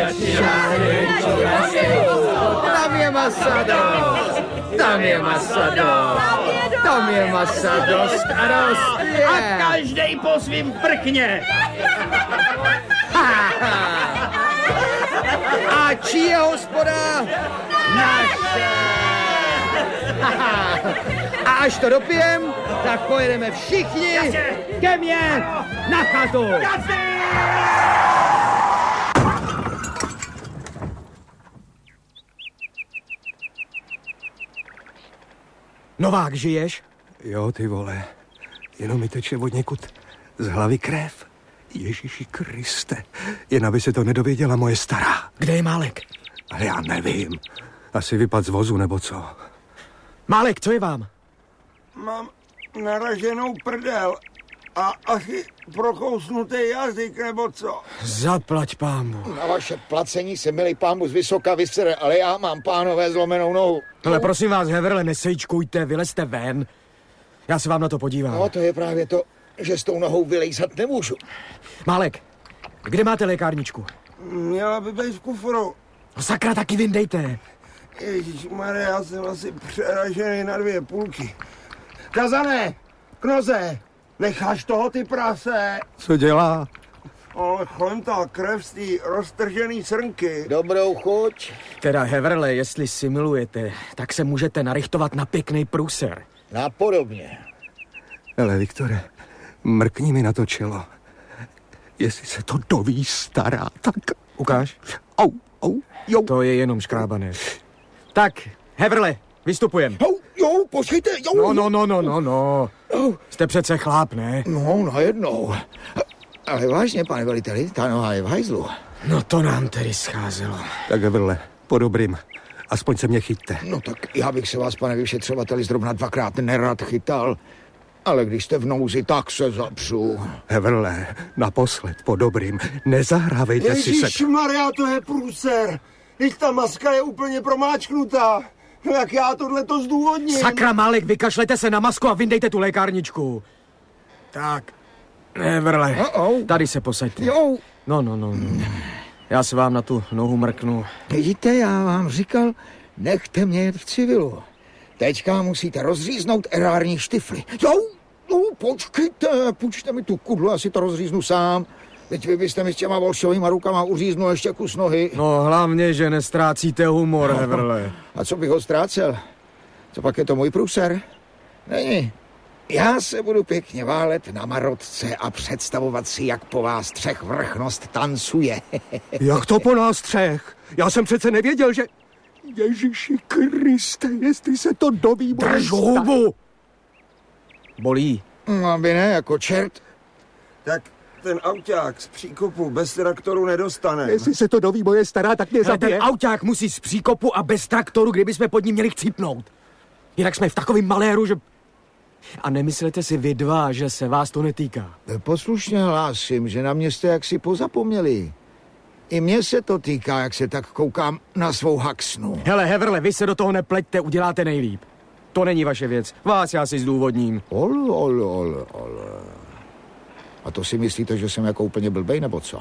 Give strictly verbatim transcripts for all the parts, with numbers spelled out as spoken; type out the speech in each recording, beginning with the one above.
Tam je masa dost, tam je masa dost, tam je masa dost a dost je. A každej po svým prkně. A čí je hospoda? Naše. A až to dopijem, tak pojedeme všichni ke mně na chatu. Novák, žiješ? Jo, ty vole, jenom mi teče od někud z hlavy krev. Ježíši Kriste, jen aby se to nedověděla moje stará. Kde je Málek? Ale já nevím. Asi vypad z vozu, nebo co? Málek, co je vám? Mám naraženou prdel a asi prokousnutý jazyk, nebo co? Zaplať pámu. Na vaše placení se milý pámu z vysoka vysere, ale já mám, pánové, zlomenou nohu. Ale prosím vás, Heverle, nesejčkujte, vylezte ven. Já se vám na to podívám. No, to je právě to, že s tou nohou vylejzat nemůžu. Málek, kde máte lékárničku? Měla by být v kufru. No sakra, taky vyndejte. Ježišmarja, já jsem asi přeražený na dvě půlky. Kazané, Knoze, necháš toho, ty prase? Co dělá? Ale chlentá krev z té roztržený srnky. Dobrou chuť. Teda, Heverle, jestli simulujete, tak se můžete narychtovat na pěkný průser. Napodobně. Hele, Viktore, mrkni mi na to čelo. Jestli se to doví stará, tak... Ukáž. Au, au, jo. To je jenom škrábané. Tak, Heverle, vystupujem. Jo, jo, počkejte, jo. No, no, no, no, no, no. Jste přece chláp, ne? No, najednou. Ale vážně, pane veliteli, ta noha je v hajzlu. No to nám tedy scházelo. Tak Heverle, po dobrým. Aspoň se mě chyťte. No tak já bych se vás, pane vyšetřovateli, zrovna dvakrát nerad chytal. Ale když jste v nouzi, tak se zapřu. Heverle, naposled, po dobrým. Nezahrávejte si se... Ježišmarja, to je průser. Teď ta maska je úplně promáčknutá. No jak já tohle to zdůvodním? Sakra, Málek, vykašlete se na masku a vyndejte tu lékárničku. Tak, Heverle, Uh-oh. tady se posaďte. Jo. No, no, no, no. Já se vám na tu nohu mrknu. Vidíte, já vám říkal, nechte mě jet v civilu. Teďka musíte rozříznout erární štifly. Jo, no, počkejte, půjčte mi tu kudlu, já si to rozříznu sám. Teď vy byste mi s těma volšovýma rukama uříznul ještě kus nohy. No hlavně, že nestrácíte humor, No. Heverle. A co bych ho ztrácel? Co pak je to můj průser? Není. Já se budu pěkně válet na marotce a představovat si, jak po vás třech vrchnost tancuje. Jak to po nás třech? Já jsem přece nevěděl, že... Ježíši Kriste, jestli se to doví... Drž hubu! Bolí. No, aby ne, jako čert. Tak ten auták z příkopu bez traktoru nedostane. Jestli se to doví moje stará, tak mě Ale ten zabije. auták musí z příkopu a bez traktoru, kdyby jsme pod ním měli chcípnout. Jinak jsme v takovém maléru, že... A nemyslete si vy dva, že se vás to netýká. Poslušně hlásím, že na mě jste jaksi pozapomněli. I mně se to týká, jak se tak koukám na svou haxnu. Hele, Heverle, vy se do toho nepleťte, uděláte nejlíp. To není vaše věc. Vás já si zdůvodním. Ol, ol, ol, ol. A to si myslíte, že jsem jako úplně blbej, nebo co?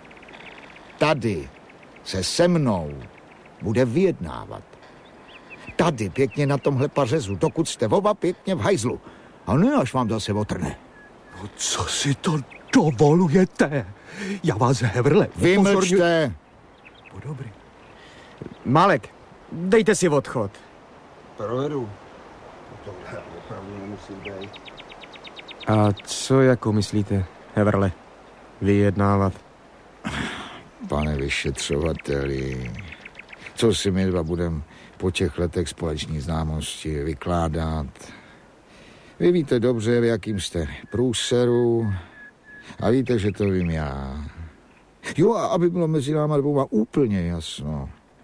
Tady se se mnou bude vyjednávat. Tady pěkně na tomhle pařezu, dokud jste oba pěkně v hajzlu. A ne, až vám zase otrne. No, co si to dovolujete? Já vás, Heverle, Vymlčte. Po dobrý. Málek, dejte si odchod. Provedu. Tohle opravdu nemusí být. A co jako myslíte, Heverle, vyjednávat? Pane vyšetřovateli, co si my dva budeme po těch letech společní známosti vykládat? Vy víte dobře, v jakým jste průseru a víte, že to vím já. Jo, a aby bylo mezi náma dvouma úplně jasno,